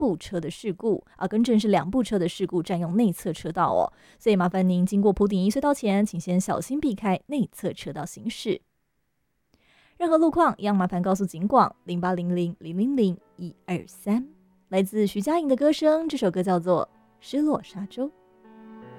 部车的事故啊，更正是2部车的事故占用内侧车道哦。所以麻烦您经过埔顶一隧道前，请先小心避开内侧车道行驶。任何路况一样麻烦告诉警广0800-000-123。来自徐佳莹的歌声，这首歌叫做《失落沙洲》。